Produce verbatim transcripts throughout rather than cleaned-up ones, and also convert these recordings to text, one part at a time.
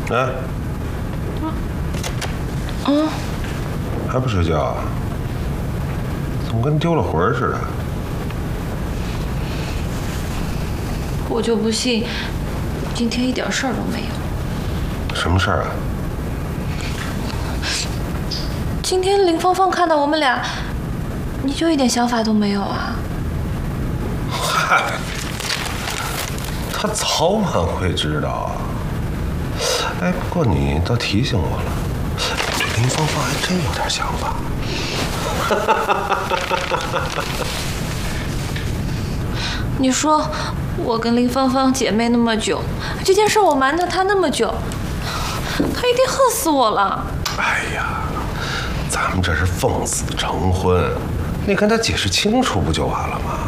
哎， 嗯， 还不睡觉啊？怎么跟丢了魂似的？ 我就不信，今天一点事儿都没有。 什么事儿啊？ 今天林芳芳看到我们俩，你就一点想法都没有啊？ 嗨，他早晚会知道啊。哎，不过你倒提醒我了，对林芳芳还真有点想法。 你说我跟林芳芳姐妹那么久，这件事我瞒着她那么久，她一定恨死我了。 哎呀，咱们这是奉子成婚，你跟她解释清楚不就完了吗？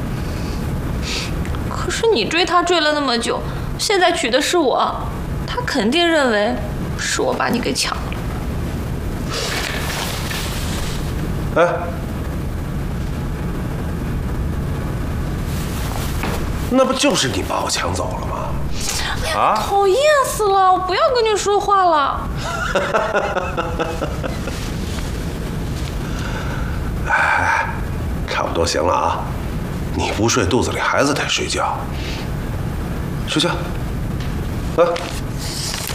可是你追她追了那么久，现在娶的是我，她肯定认为是我把你给抢了。 哎，那不就是你把我抢走了吗？啊！ 讨厌死了！我不要跟你说话了。 哎，差不多行了啊！你不睡，肚子里孩子得睡觉。睡觉，啊。